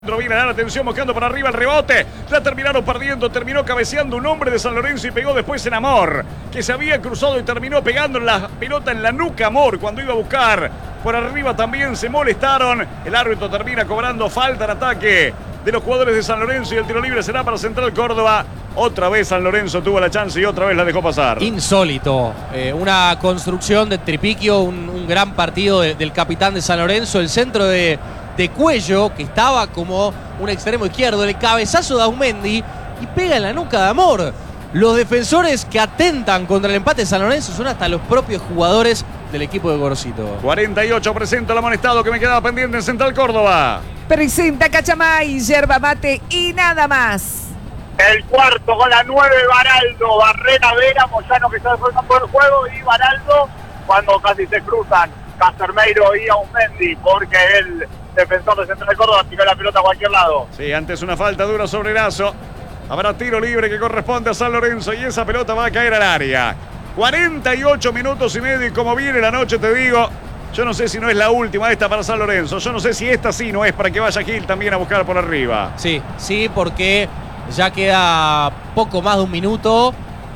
Viene la atención buscando para arriba el rebote. La terminaron perdiendo. Terminó cabeceando un hombre de San Lorenzo y pegó después en Amor, que se había cruzado y terminó pegando la pelota en la nuca Amor cuando iba a buscar. Por arriba también se molestaron. El árbitro termina cobrando falta en ataque de los jugadores de San Lorenzo y el tiro libre será para Central Córdoba. Otra vez San Lorenzo tuvo la chance y otra vez la dejó pasar. Insólito. Una construcción de Tripiquio, un gran partido del capitán de San Lorenzo. El centro de Cuello, que estaba como un extremo izquierdo, el cabezazo de Aumendi y pega en la nuca de Amor. Los defensores que atentan contra el empate de San Lorenzo son hasta los propios jugadores del equipo de Gorosito. 48 presenta el amonestado que me quedaba pendiente en Central Córdoba. Presenta Cachamay, yerba mate y nada más. El cuarto con la 9, Baraldo, Barrera, Vera, Moyano que está después por el juego y Baraldo cuando casi se cruzan Castermeiro y Aumendi porque el defensor de Central Córdoba tiró la pelota a cualquier lado. Sí, antes una falta dura sobre Erazo. Habrá tiro libre que corresponde a San Lorenzo y esa pelota va a caer al área. 48 minutos y medio y como viene la noche te digo, yo no sé si no es la última esta para San Lorenzo. Yo no sé si esta sí no es para que vaya Gil también a buscar por arriba. Sí, porque ya queda poco más de un minuto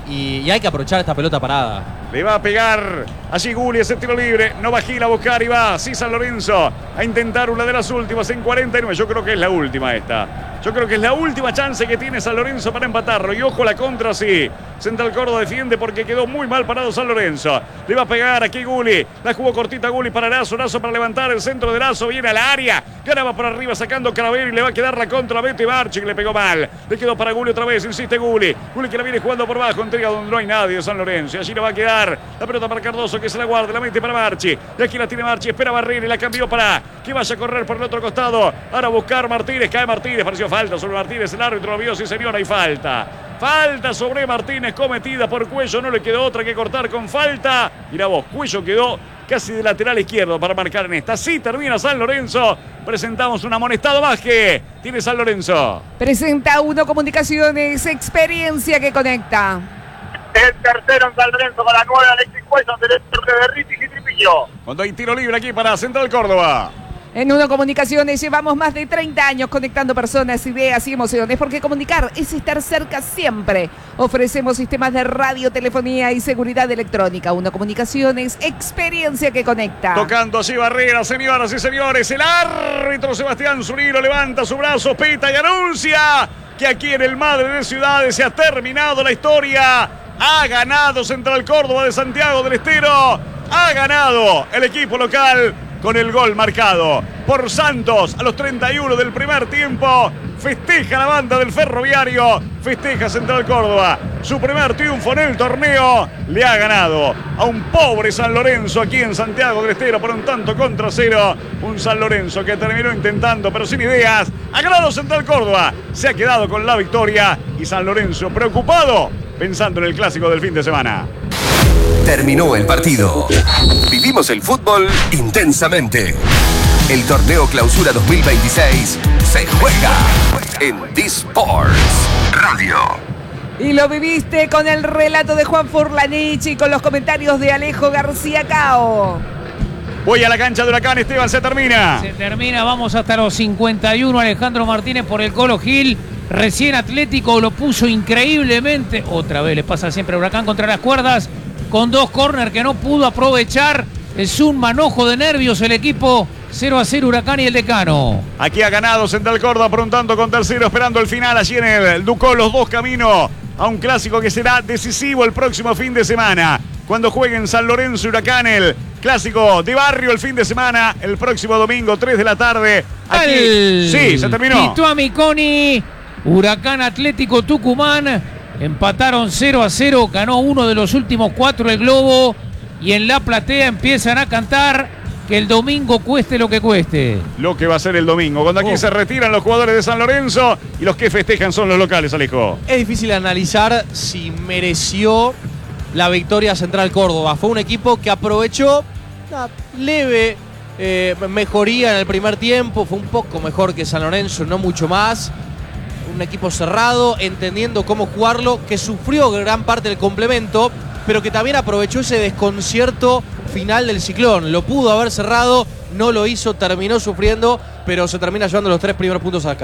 y hay que aprovechar esta pelota parada. Le va a pegar allí Gulli ese tiro libre. No va Gil a buscar y va sí San Lorenzo a intentar una de las últimas en 49. Yo creo que es la última esta. Yo creo que es la última chance que tiene San Lorenzo para empatarlo. Y ojo la contra, sí. Central Córdoba defiende porque quedó muy mal parado San Lorenzo. Le va a pegar aquí Gulli. La jugó cortita Gulli para Erazo. Erazo para levantar el centro de Erazo. Viene al área. Ganaba por arriba sacando Caravero y le va a quedar la contra a Beto Ibarchi que le pegó mal. Le quedó para Gulli otra vez. Insiste Gulli. Gulli que la viene jugando por bajo. Entrega donde no hay nadie de San Lorenzo. Y allí le va a quedar la pelota para Cardoso que se la guarda. La mete para Marchi. Y aquí la tiene Marchi. Espera Barrera y la cambió para que vaya a correr por el otro costado. Ahora a buscar Martínez. Cae Martínez. Pareció falta sobre Martínez. El árbitro lo vio. Sí señor, hay falta. Falta sobre Martínez cometida por Cuello. No le quedó otra que cortar con falta. Mirá vos, Cuello quedó casi de lateral izquierdo para marcar en esta. Sí termina San Lorenzo. Presentamos un amonestado más que tiene San Lorenzo. Presenta Uno Comunicaciones, experiencia que conecta. El tercero en San Lorenzo con la 9, Alexis Cuello, derecho de Berritis y Tripillo. Cuando hay tiro libre aquí para Central Córdoba. En Uno Comunicaciones llevamos más de 30 años conectando personas, ideas y emociones, porque comunicar es estar cerca siempre. Ofrecemos sistemas de radio, telefonía y seguridad electrónica. Uno Comunicaciones, experiencia que conecta. Tocando así Barrera, señoras y señores. El árbitro Sebastián Zurino levanta su brazo, pita y anuncia que aquí en el Madre de Ciudades se ha terminado la historia. Ha ganado Central Córdoba de Santiago del Estero. Ha ganado el equipo local con el gol marcado por Santos a los 31 del primer tiempo. Festeja la banda del Ferroviario, festeja Central Córdoba su primer triunfo en el torneo. Le ha ganado a un pobre San Lorenzo aquí en Santiago del Estero por un tanto contra cero. Un San Lorenzo que terminó intentando pero sin ideas. Ha ganado Central Córdoba, se ha quedado con la victoria y San Lorenzo preocupado pensando en el clásico del fin de semana. Terminó el partido. Vivimos el fútbol intensamente. El torneo Clausura 2026 se juega en D-Sports Radio. Y lo viviste con el relato de Juan Furlanich y con los comentarios de Alejo García Cao. Voy a la cancha de Huracán, Esteban, se termina. Se termina, vamos hasta los 51. Alejandro Martínez por el Colo Gil. Recién Atlético lo puso increíblemente. Otra vez le pasa siempre a Huracán contra las cuerdas. Con dos córner que no pudo aprovechar. Es un manojo de nervios el equipo. 0-0 Huracán y el Decano. Aquí ha ganado Central Córdoba por un tanto con tercero, esperando el final allí en el Ducó, los dos caminos a un clásico que será decisivo el próximo fin de semana. Cuando jueguen San Lorenzo y Huracán, el clásico de barrio el fin de semana, el próximo domingo, 3 de la tarde. Aquí, sí, se terminó. Tito Amiconi, Huracán Atlético Tucumán. Empataron 0-0, ganó uno de los últimos 4 el Globo. Y en la platea empiezan a cantar que el domingo cueste lo que cueste. Lo que va a ser el domingo, cuando aquí se retiran los jugadores de San Lorenzo y los que festejan son los locales, Alejo. Es difícil analizar si mereció la victoria Central Córdoba. Fue un equipo que aprovechó una leve mejoría en el primer tiempo. Fue un poco mejor que San Lorenzo, no mucho más. Un equipo cerrado, entendiendo cómo jugarlo, que sufrió gran parte del complemento, pero que también aprovechó ese desconcierto final del Ciclón. Lo pudo haber cerrado, no lo hizo, terminó sufriendo pero se termina llevando los 3 primeros puntos acá.